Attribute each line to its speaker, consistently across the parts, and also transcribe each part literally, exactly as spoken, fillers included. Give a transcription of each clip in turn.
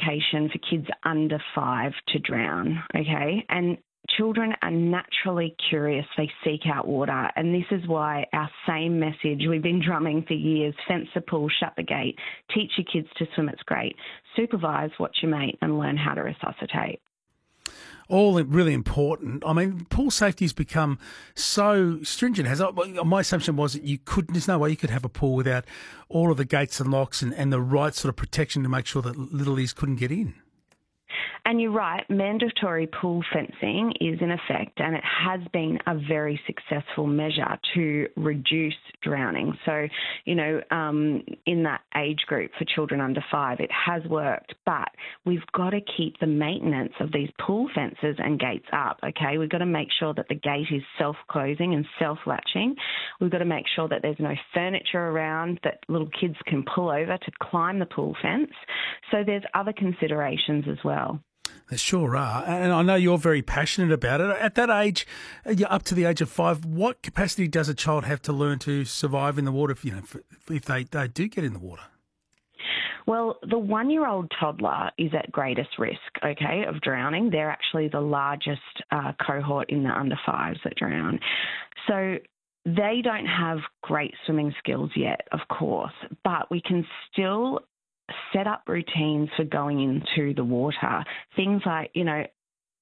Speaker 1: education for kids under five to drown, okay? And children are naturally curious. They seek out water. And this is why our same message we've been drumming for years, fence the pool, shut the gate, teach your kids to swim, it's great. Supervise, watch your mate and learn how to resuscitate.
Speaker 2: All really important. I mean, pool safety has become so stringent. Has my assumption was that you could. There's no way you could have a pool without all of the gates and locks and, and the right sort of protection to make sure that littlies couldn't get in.
Speaker 1: And you're right, mandatory pool fencing is in effect, and it has been a very successful measure to reduce drowning. So, you know, um, in that age group for children under five, it has worked, but we've got to keep the maintenance of these pool fences and gates up, okay? We've got to make sure that the gate is self-closing and self-latching. We've got to make sure that there's no furniture around that little kids can pull over to climb the pool fence. So there's other considerations as well.
Speaker 2: There sure are. And I know you're very passionate about it. At that age, you're up to the age of five, what capacity does a child have to learn to survive in the water if, you know, if they, they do get in the water?
Speaker 1: Well, the one-year-old toddler is at greatest risk, okay, of drowning. They're actually the largest uh, cohort in the under fives that drown. So they don't have great swimming skills yet, of course, but we can still set up routines for going into the water. Things like, you know,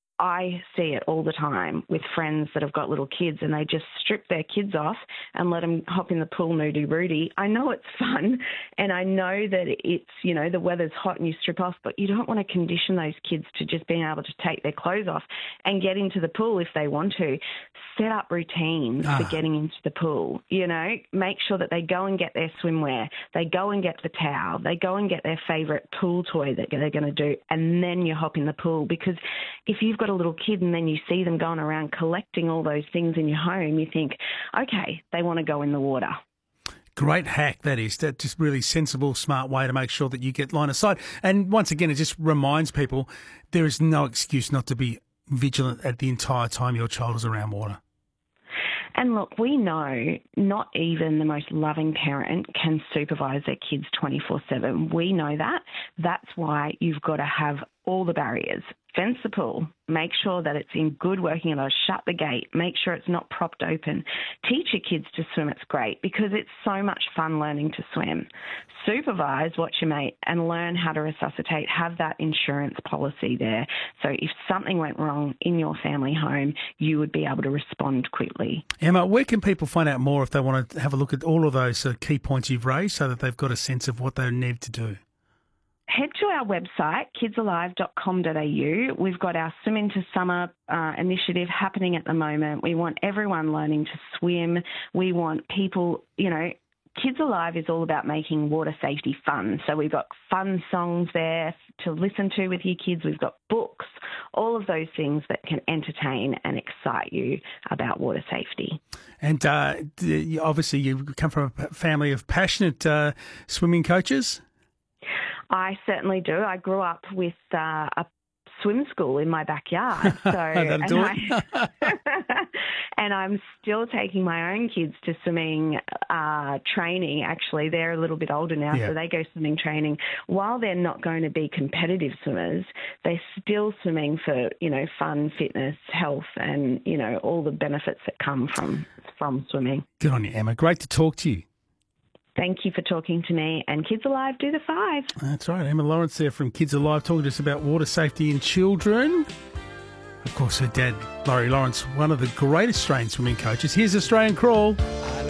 Speaker 1: I see it all the time with friends that have got little kids and they just strip their kids off and let them hop in the pool nudie-roody. I know it's fun and I know that it's, you know, the weather's hot and you strip off, but you don't want to condition those kids to just being able to take their clothes off and get into the pool if they want to. Set up routines ah. for getting into the pool, you know, make sure that they go and get their swimwear, they go and get the towel, they go and get their favourite pool toy that they're going to do, and then you hop in the pool. Because if you've got a little kid and then you see them going around collecting all those things in your home, you think, okay, they want to go in the water.
Speaker 2: Great hack, that is. That's just really sensible, smart way to make sure that you get line of sight. And once again, it just reminds people there is no excuse not to be vigilant at the entire time your child is around water.
Speaker 1: And look, we know not even the most loving parent can supervise their kids twenty-four seven. We know that. That's why you've got to have all the barriers. Fence the pool. Make sure that it's in good working order. Shut the gate. Make sure it's not propped open. Teach your kids to swim. It's great because it's so much fun learning to swim. Supervise, watch your mate, and learn how to resuscitate. Have that insurance policy there. So if something went wrong in your family home, you would be able to respond quickly.
Speaker 2: Emma, where can people find out more if they want to have a look at all of those uh, key points you've raised so that they've got a sense of what they need to do?
Speaker 1: Head to our website, kids alive dot com dot a u. We've got our Swim into Summer uh, initiative happening at the moment. We want everyone learning to swim. We want people, you know, Kids Alive is all about making water safety fun. So we've got fun songs there to listen to with your kids. We've got books, all of those things that can entertain and excite you about water safety. And uh, obviously you come from a family of passionate uh, swimming coaches. I certainly do. I grew up with uh, a swim school in my backyard. So and, I, and I'm still taking my own kids to swimming uh, training. Actually, they're a little bit older now, yeah. So they go swimming training. While they're not going to be competitive swimmers, they're still swimming for, you know, fun, fitness, health, and, you know, all the benefits that come from from swimming. Good on you, Emma. Great to talk to you. Thank you for talking to me. And Kids Alive, do the five. That's right. Emma Lawrence there from Kids Alive talking to us about water safety in children. Of course, her dad, Laurie Lawrence, one of the great Australian swimming coaches. Here's Australian Crawl.